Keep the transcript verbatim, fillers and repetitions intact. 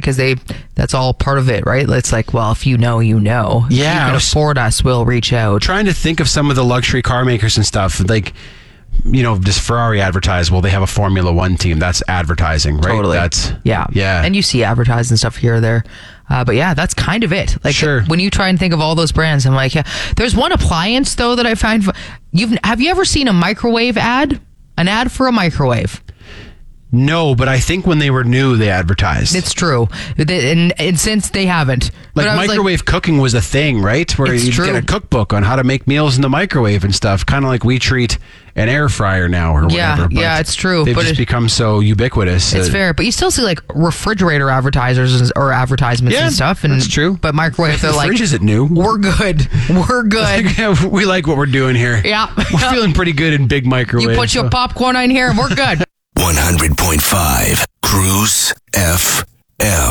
because they that's all part of it, right? It's like, well, if you know, you know. If Yeah, you I can was- afford us, we'll reach out. Trying to think of some of the luxury car makers and stuff. Like, you know, does Ferrari advertise? Well, they have a Formula One team. That's advertising, right? Totally. That's yeah, yeah. And you see advertised and stuff here or there. Uh, but yeah, that's kind of it. Like Sure. when you try and think of all those brands, I'm like, yeah. There's one appliance though that I find. You've have you ever seen a microwave ad? An ad for a microwave? No, but I think when they were new, they advertised. It's true, They- and, and since they haven't, Like But I was microwave cooking was a thing, right? Where It's you true. get a cookbook on how to make meals in the microwave and stuff. Kind of like we treat an air fryer now or Yeah, whatever. but yeah, it's true, They've but just it- become so ubiquitous. It's that- fair, but you still see like refrigerator advertisers or advertisements Yeah, and stuff. And that's true. But microwave, they're The like, fridge isn't new. we're good, we're good. Yeah, we like what we're doing here. Yeah. We're feeling pretty good in big microwaves. You put your so- popcorn in here, and we're good. one hundred point five Cruise F M.